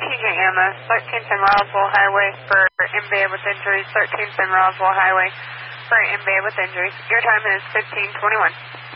TJ Emma, 13th and Roswell Highway for inmate with injuries, 13th and Roswell Highway for inmate with injuries. Your time is 15:21.